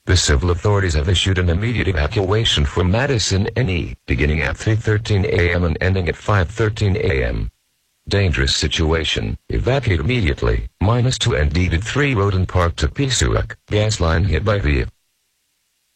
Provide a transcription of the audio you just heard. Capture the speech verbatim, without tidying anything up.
The civil authorities have issued an immediate evacuation for Madison, N E, beginning at three thirteen a m and ending at five thirteen a m Dangerous situation. Evacuate immediately. Minus two and D to three Roden Park to Peasuak. Gas line hit by V.